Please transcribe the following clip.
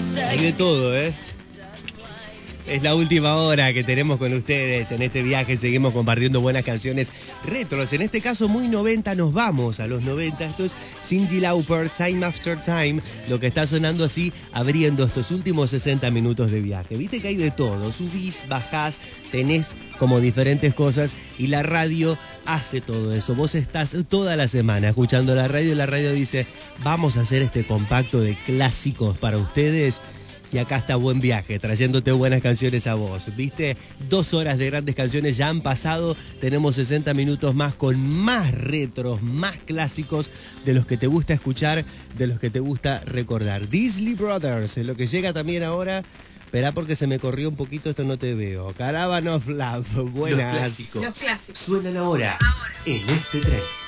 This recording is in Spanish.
Hay de todo, ¿eh? Es la última hora que tenemos con ustedes en este viaje. Seguimos compartiendo buenas canciones retros. En este caso muy 90, nos vamos a los 90. Esto es Cyndi Lauper, Time After Time. Lo que está sonando así, abriendo estos últimos 60 minutos de viaje. Viste que hay de todo. Subís, bajás, tenés como diferentes cosas. Y la radio hace todo eso. Vos estás toda la semana escuchando la radio. Y la radio dice, vamos a hacer este compacto de clásicos para ustedes. Y acá está Buen Viaje, trayéndote buenas canciones a vos. ¿Viste? 2 horas de grandes canciones ya han pasado. Tenemos 60 minutos más con más retros, más clásicos de los que te gusta escuchar, de los que te gusta recordar. Disley Brothers, lo que llega también ahora. Esperá porque se me corrió un poquito, esto no te veo. Caravan of Love, buenas. Los clásicos. Suenan ahora en este tren.